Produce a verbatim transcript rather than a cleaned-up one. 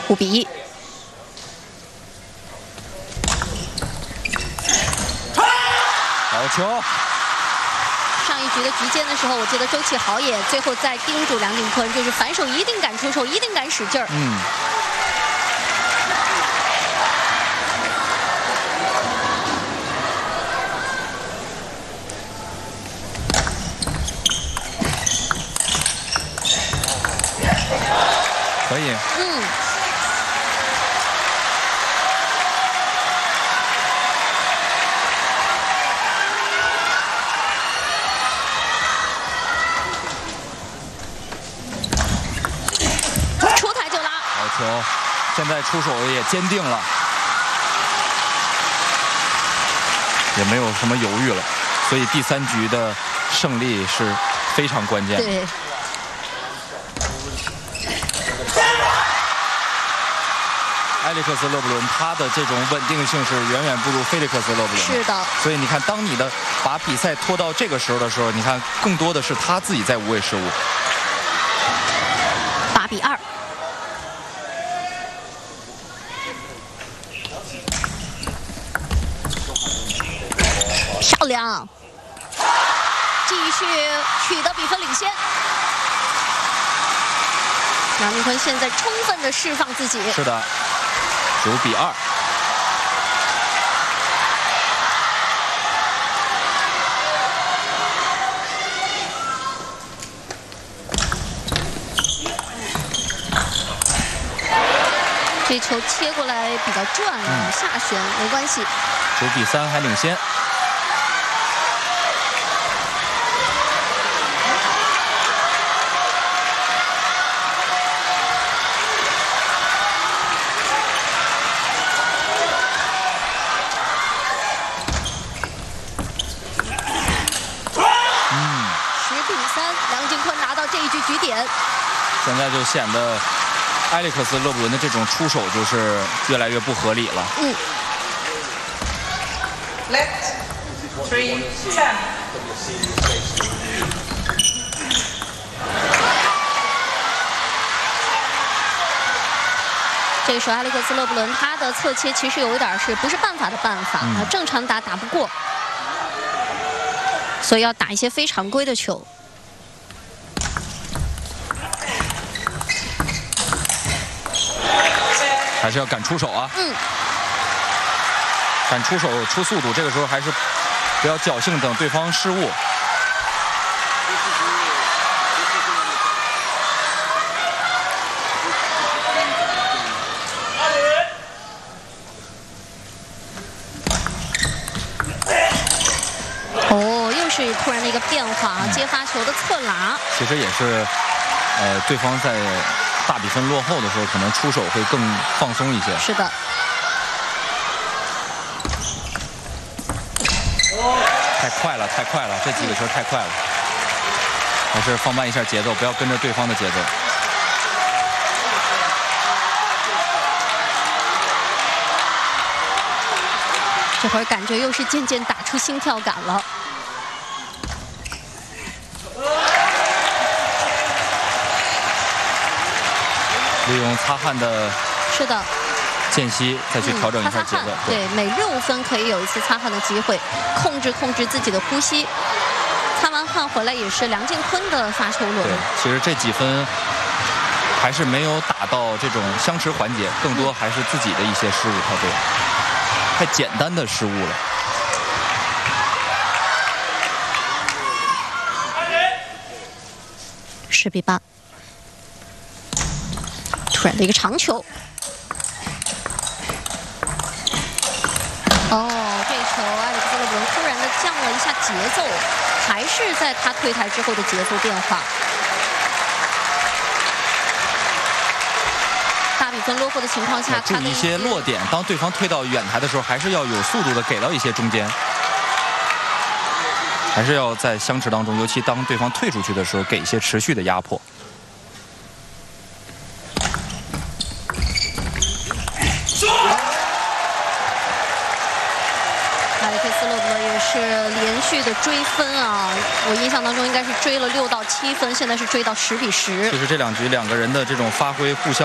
五比一。 好球！ 上一局的局间的时候，我记得周启豪也最后在叮嘱梁靖昆，就是反手一定敢出手，一定敢使劲儿。 嗯。 可以。 嗯。出台就拉。 好球！现在出手也坚定了，也没有什么犹豫了，所以第三局的胜利是非常关键的。 对。 埃里克斯·勒布伦，他的这种稳定性是远远不如菲利克斯·勒布伦。 是的。 所以你看，当你的把比赛拖到这个时候的时候，你看更多的是他自己在无谓失误。 八比二。漂亮！继续取得比分领先。 梁靖昆现在充分的释放自己。 是的，九比二。 这球切过来比较转，嗯、下旋没关系。 九比三还领先。 局点， 现在就显得埃里克斯·勒布伦的这种出手就是越来越不合理了。 嗯。 Left three ten。 这个时候，埃里克斯·勒布伦他的侧切其实有一点是不是办法的办法啊？嗯、正常打打不过，所以要打一些非常规的球。 还是要敢出手啊！ 嗯， 敢出手出速度，这个时候还是不要侥幸等对方失误。 哦，又是突然的一个变化啊！嗯、接发球的侧拿， 其实也是，呃，对方在。 大比分落后的时候，可能出手会更放松一些。 是的。 太快了，太快了，这几个球太快了，还是放慢一下节奏，不要跟着对方的节奏。 这会儿感觉又是渐渐打出心跳感了。 利用擦汗的， 是的， 间隙再去调整一下节奏。 嗯、对，每六分可以有一次擦汗的机会，控制控制自己的呼吸。擦完汗回来也是梁靖昆的发球轮。 对，其实这几分还是没有打到这种相持环节，更多还是自己的一些失误太多，太简单的失误了。 十比八。 突然的一个长球，哦，这球埃里克斯·勒布伦突然的降了一下节奏，还是在他退台之后的节奏变化。大比分落后的情况下， 注意一些落点，当对方退到远台的时候，还是要有速度的给到一些中间，还是要在相持当中，尤其当对方退出去的时候，给一些持续的压迫。 埃里克斯·勒布伦也是连续的追分啊！我印象当中应该是追了六到七分，现在是追到十比十。 就是这两局两个人的这种发挥互相。